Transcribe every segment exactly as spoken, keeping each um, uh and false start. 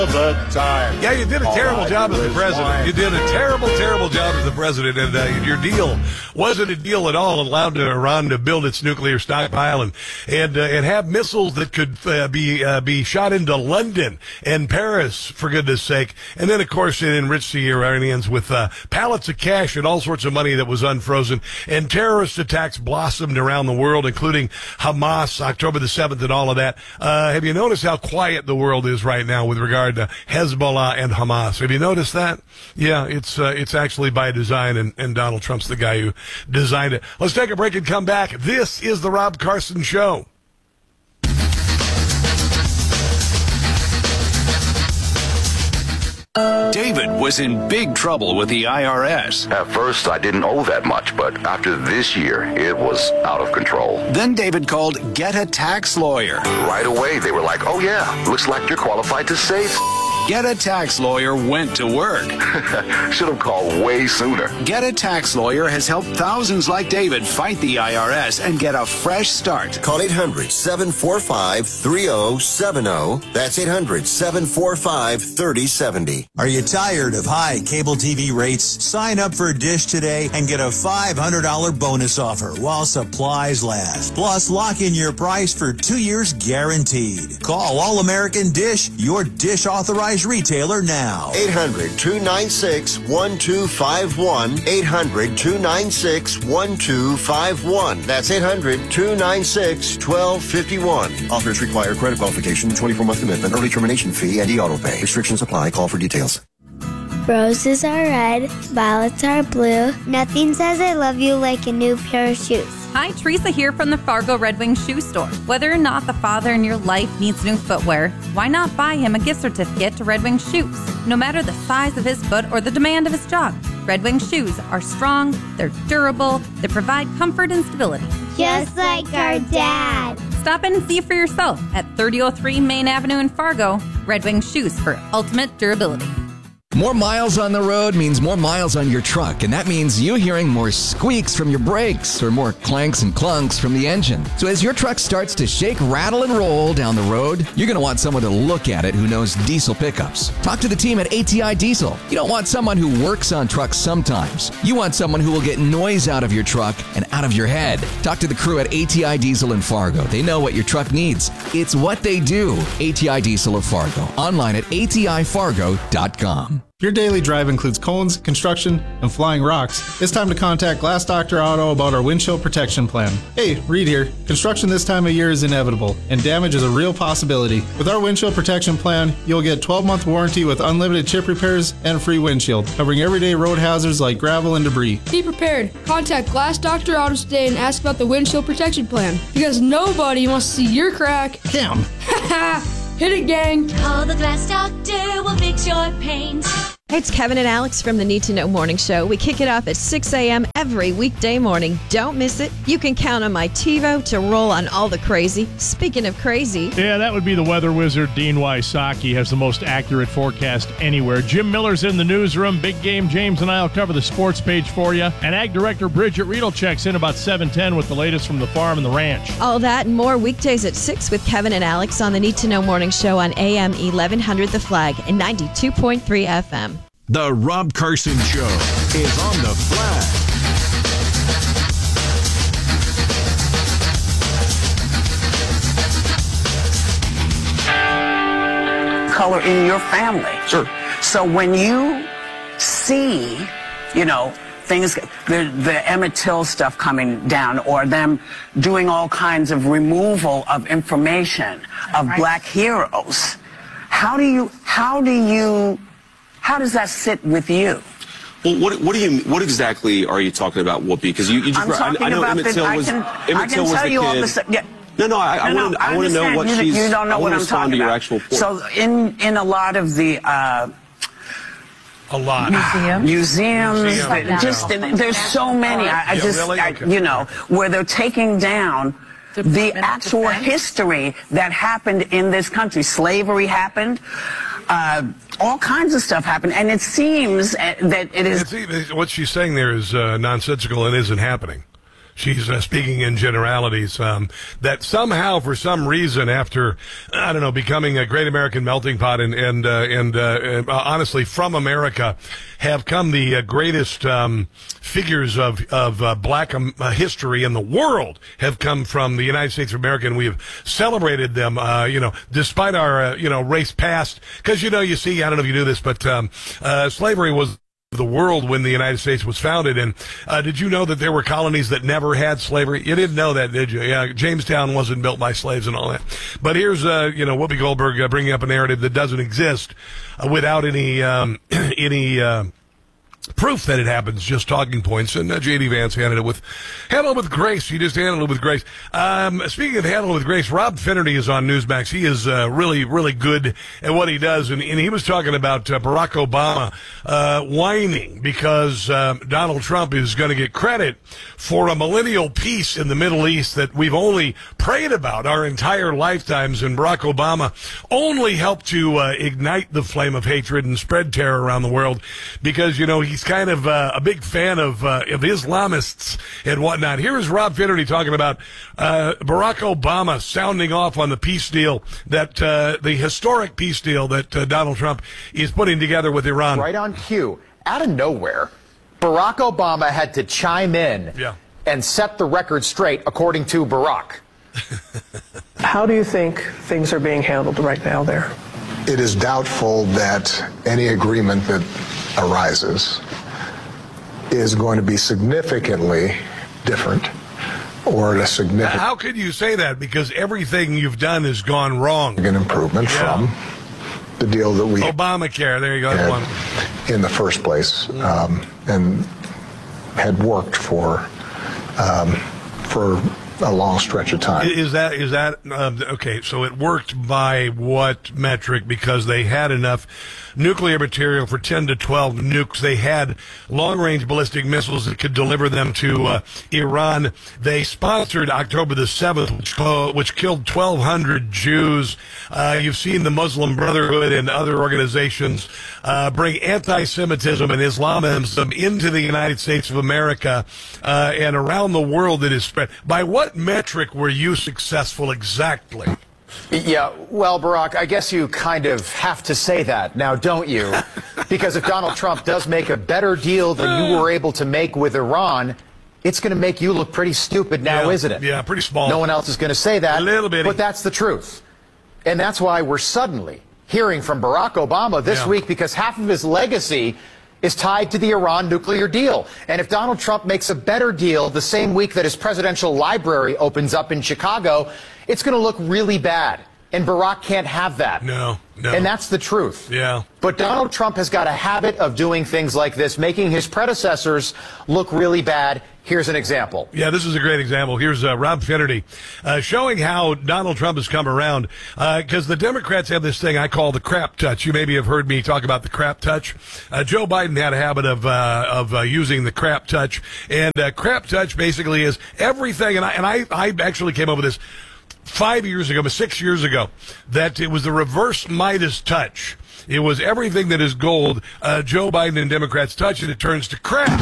The time. Yeah, you did a terrible job as the president. You did a terrible, terrible job as the president, and uh, your deal wasn't a deal at all. Allowed Iran to build its nuclear stockpile and and uh, and have missiles that could uh, be uh, be shot into London and Paris, for goodness sake. And then, of course, it enriched the Iranians with uh, pallets of cash and all sorts of money that was unfrozen. And terrorist attacks blossomed around the world, including Hamas, October the seventh, and all of that. Uh, have you noticed how quiet the world is right now with regard to Hezbollah and Hamas? Have you noticed that? Yeah, it's uh, it's actually by design, and, and Donald Trump's the guy who designed it. Let's take a break and come back. This is the Rob Carson Show. David was in big trouble with the I R S. At first, I didn't owe that much, but after this year, it was out of control. Then David called Get a Tax Lawyer. Right away, they were like, oh yeah, looks like you're qualified to save. Get a Tax Lawyer went to work. Should have called way sooner. Get a Tax Lawyer has helped thousands like David fight the I R S and get a fresh start. Call eight hundred, seven four five, three oh seven oh. That's eight hundred, seven four five, three oh seven oh. Are you tired of high cable T V rates? Sign up for Dish today and get a five hundred dollars bonus offer while supplies last. Plus, lock in your price for two years guaranteed. Call All American Dish, your Dish authorized retailer now. eight hundred, two nine six, one two five one. eight hundred, two nine six, one two five one. That's eight hundred, two nine six, one two five one. Offers require credit qualification, twenty-four month commitment, early termination fee, and e-auto pay. Restrictions apply. Call for details. Roses are red, violets are blue. Nothing says I love you like a new pair of shoes. Hi, Teresa here from the Fargo Red Wing Shoe Store. Whether or not the father in your life needs new footwear, why not buy him a gift certificate to Red Wing Shoes? No matter the size of his foot or the demand of his job, Red Wing shoes are strong, they're durable, they provide comfort and stability. Just like our dad. Stop in and see for yourself at thirty oh three Main Avenue in Fargo. Red Wing Shoes for ultimate durability. More miles on the road means more miles on your truck, and that means you hearing more squeaks from your brakes or more clanks and clunks from the engine. So as your truck starts to shake, rattle, and roll down the road, you're going to want someone to look at it who knows diesel pickups. Talk to the team at A T I Diesel. You don't want someone who works on trucks sometimes. You want someone who will get noise out of your truck and out of your head. Talk to the crew at A T I Diesel in Fargo. They know what your truck needs. It's what they do. A T I Diesel of Fargo. Online at A T I fargo dot com. If your daily drive includes cones, construction, and flying rocks, it's time to contact Glass Doctor Auto about our windshield protection plan. Hey, Reed here. Construction this time of year is inevitable, and damage is a real possibility. With our windshield protection plan, you'll get twelve month warranty with unlimited chip repairs and free windshield, covering everyday road hazards like gravel and debris. Be prepared. Contact Glass Doctor Auto today and ask about the windshield protection plan, because nobody wants to see your crack. Damn. Hit it, gang. Call the Glass Doctor, we'll fix your paint. Hey, it's Kevin and Alex from the Need to Know Morning Show. We kick it off at six a.m. every weekday morning. Don't miss it. You can count on my TiVo to roll on all the crazy. Speaking of crazy. Yeah, that would be the weather wizard, Dean Wysocki, has the most accurate forecast anywhere. Jim Miller's in the newsroom. Big Game James and I will cover the sports page for you. And Ag Director Bridget Riedel checks in about seven ten with the latest from the farm and the ranch. All that and more weekdays at six with Kevin and Alex on the Need to Know Morning Show on A M eleven hundred The Flag and ninety-two point three F M. The Rob Carson Show is on the Flag. Color in your family. Sure. So when you see, you know, things, the, the Emmett Till stuff coming down, or them doing all kinds of removal of information of right. black heroes, how do you, how do you, how does that sit with you? Well, what what do you what exactly are you talking about, Whoopi? Because you, you just I'm talking I, I know about Emmett the, Till was I can, Emmett I can Till was tell the you kid. all the stuff. Yeah. No, no, I, I no, want no, to I, I want to know what you, she's. You don't know I what I'm talking to about. Your actual point. So in in a lot of the. Uh, A lot. Museums, museums, Museum. just there's so many. I, I Yeah, just, really? I, Okay. you know, where they're taking down the actual history that happened in this country. Slavery happened. Uh, all kinds of stuff happened, and it seems that it is. It's, what she's saying there is uh, nonsensical and isn't happening. She's uh, speaking in generalities, um, that somehow, for some reason, after, I don't know, becoming a great American melting pot and, and, uh, and, uh, uh, honestly, from America, have come the uh, greatest, um, figures of, of, uh, black um, uh, history in the world have come from the United States of America, and we have celebrated them, uh, you know, despite our, uh, you know, race past. Cause, you know, you see, I don't know if you knew this, but, um, uh, slavery was the world when the United States was founded. And uh, did you know that there were colonies that never had slavery? You didn't know that, did you? Yeah, Jamestown wasn't built by slaves and all that. But here's, uh, you know, Whoopi Goldberg uh, bringing up a narrative that doesn't exist uh, without any um, any uh, proof that it happens, just talking points. And uh, J D Vance handled it with handled it with grace. He just handled it with grace. Um, speaking of handled it with grace, Rob Finnerty is on Newsmax. He is uh, really, really good at what he does, and, and he was talking about uh, Barack Obama uh, whining because uh, Donald Trump is going to get credit for a millennial peace in the Middle East that we've only prayed about our entire lifetimes, and Barack Obama only helped to uh, ignite the flame of hatred and spread terror around the world because, you know, he's kind of uh, a big fan of uh, of Islamists and whatnot. Here is Rob Finnerty talking about uh, Barack Obama sounding off on the peace deal, that uh, the historic peace deal that uh, Donald Trump is putting together with Iran. Right on cue, out of nowhere, Barack Obama had to chime in yeah. and set the record straight, according to Barack. How do you think things are being handled right now there? It is doubtful that any agreement that arises is going to be significantly different or a significant. How could you say that? Because everything you've done has gone wrong. An improvement yeah. from the deal that we Obamacare. There you go. had one. in the first place, um, and had worked for um, for a long stretch of time. Is that is that um, okay? So it worked by what metric? Because they had enough nuclear material for ten to twelve nukes. They had long-range ballistic missiles that could deliver them to uh, Iran. They sponsored October the seventh, which, uh, which killed twelve hundred Jews. Uh, you've seen the Muslim Brotherhood and other organizations uh, bring anti-Semitism and Islamism into the United States of America uh, and around the world. That is spread. By what metric were you successful exactly? Yeah, well, Barack, I guess you kind of have to say that now, don't you? Because if Donald Trump does make a better deal than you were able to make with Iran, it's going to make you look pretty stupid now, yeah, isn't it? Yeah, pretty small. No one else is going to say that. A little bit. But that's the truth. And that's why we're suddenly hearing from Barack Obama this yeah. week, because half of his legacy is tied to the Iran nuclear deal. And if Donald Trump makes a better deal the same week that his presidential library opens up in Chicago, it's going to look really bad. And Barack can't have that. No, no. And that's the truth. Yeah. But Donald Trump has got a habit of doing things like this, making his predecessors look really bad. Here's an example. Yeah, this is a great example. Here's uh, Rob Finnerty uh, showing how Donald Trump has come around, because uh, the Democrats have this thing I call the crap touch. You maybe have heard me talk about the crap touch. Uh, Joe Biden had a habit of uh, of uh, using the crap touch, and uh, crap touch basically is everything. And I and I, I actually came up with this five years ago, but six years ago, that it was the reverse Midas touch. It was everything that is gold. Uh, Joe Biden and Democrats touch, and it turns to crap.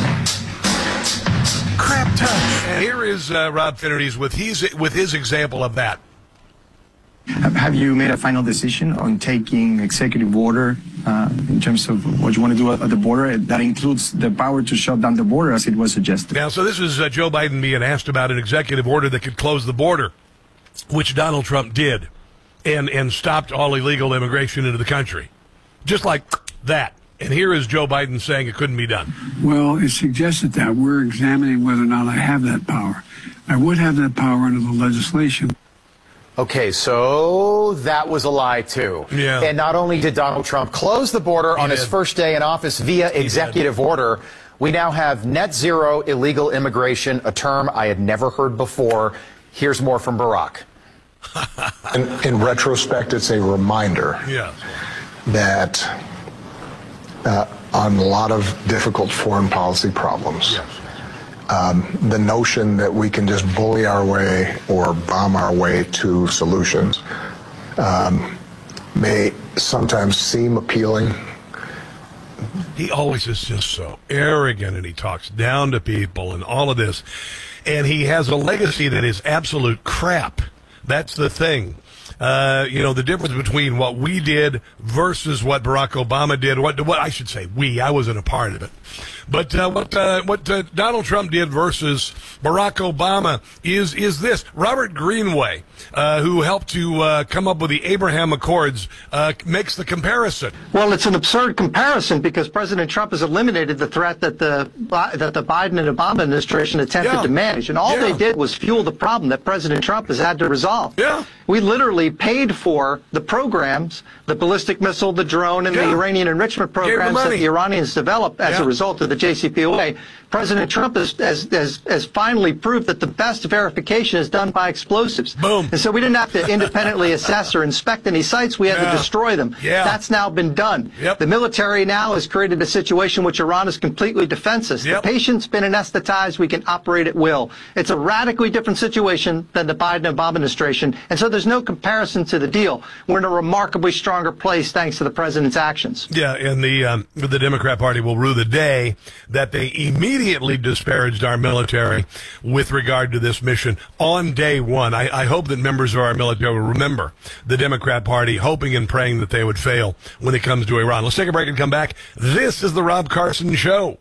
Crap touch. And here is uh, Rob Finnerty's with his with his example of that. Have you made a final decision on taking executive order uh, in terms of what you want to do at the border? That includes the power to shut down the border, as it was suggested. Now, so this is uh, Joe Biden being asked about an executive order that could close the border, which Donald Trump did, and and stopped all illegal immigration into the country, just like that. And here is Joe Biden saying it couldn't be done. Well, it suggested that. We're examining whether or not I have that power. I would have that power under the legislation. Okay, so that was a lie, too. Yeah. And not only did Donald Trump close the border He on did. his first day in office via executive order, we now have net zero illegal immigration, a term I had never heard before. Here's more from Barack. in, in retrospect, it's a reminder yeah. that uh, on a lot of difficult foreign policy problems, yes. um, the notion that we can just bully our way or bomb our way to solutions um, may sometimes seem appealing. He always is just so arrogant, and he talks down to people and all of this. and he has a legacy that is absolute crap. That's the thing. Uh, you know, the difference between what we did versus what Barack Obama did, what, what I should say, we, I wasn't a part of it. But uh, what uh, what uh, Donald Trump did versus Barack Obama is is this. Robert Greenway, uh, who helped to uh, come up with the Abraham Accords, uh, makes the comparison. Well, it's an absurd comparison because President Trump has eliminated the threat that the that the Biden and Obama administration attempted Yeah. to manage, and all Yeah. they did was fuel the problem that President Trump has had to resolve. Yeah. We literally paid for the programs, the ballistic missile, the drone, and Yeah. the uranium enrichment the programs that money. the Iranians developed as Yeah. a result of the J C P O A. President Trump has, has, has, has finally proved that the best verification is done by explosives. Boom. And so we didn't have to independently assess or inspect any sites. We had Yeah. to destroy them. Yeah. That's now been done. Yep. The military now has created a situation which Iran is completely defenseless. Yep. The patient's been anesthetized. We can operate at will. It's a radically different situation than the Biden Obama administration. And so there's no comparison to the deal. We're in a remarkably stronger place thanks to the president's actions. Yeah, and the um, the Democrat Party will rue the day that they immediately disparaged our military with regard to this mission on day one. I, I hope that members of our military will remember the Democrat Party hoping and praying that they would fail when it comes to Iran. Let's take a break and come back. This is the Rob Carson Show.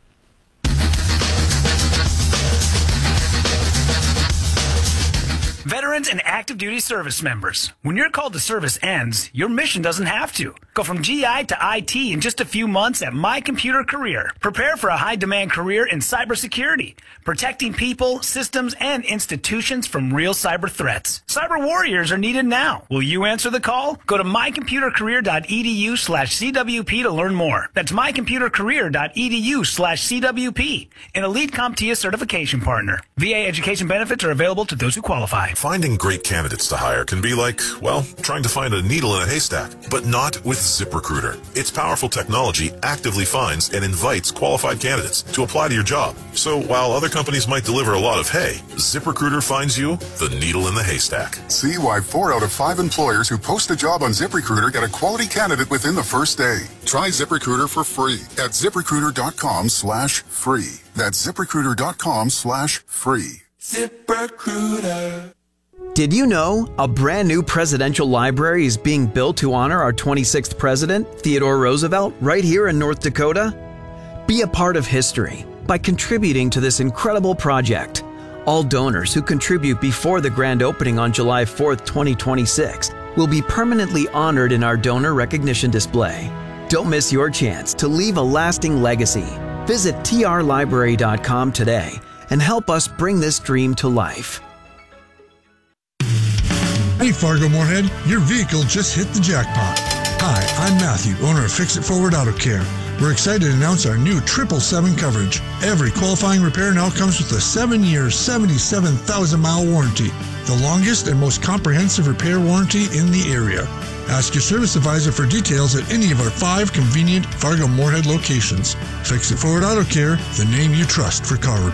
Veterans and active duty service members, when your call to service ends, your mission doesn't have to. Go from G I to I T in just a few months at My Computer Career. Prepare for a high-demand career in cybersecurity, protecting people, systems, and institutions from real cyber threats. Cyber warriors are needed now. Will you answer the call? Go to mycomputercareer.edu slash CWP to learn more. That's mycomputercareer.edu slash CWP, an Elite CompTIA certification partner. V A education benefits are available to those who qualify. Finding great candidates to hire can be like, well, trying to find a needle in a haystack, but not with ZipRecruiter. Its powerful technology actively finds and invites qualified candidates to apply to your job. So while other companies might deliver a lot of hay, ZipRecruiter finds you the needle in the haystack. See why four out of five employers who post a job on ZipRecruiter get a quality candidate within the first day. Try ZipRecruiter for free at ZipRecruiter.com slash free. That's ZipRecruiter.com slash free. ZipRecruiter. Did you know a brand new presidential library is being built to honor our twenty-sixth president, Theodore Roosevelt, right here in North Dakota? Be a part of history by contributing to this incredible project. All donors who contribute before the grand opening on July fourth, twenty twenty-six will be permanently honored in our donor recognition display. Don't miss your chance to leave a lasting legacy. Visit T R library dot com today and help us bring this dream to life. Hey Fargo Moorhead, your vehicle just hit the jackpot. Hi, I'm Matthew, owner of Fix It Forward Auto Care. We're excited to announce our new triple seven coverage. Every qualifying repair now comes with a seven-year, seventy-seven thousand mile warranty, the longest and most comprehensive repair warranty in the area. Ask your service advisor for details at any of our five convenient Fargo Moorhead locations. Fix It Forward Auto Care, the name you trust for car repair.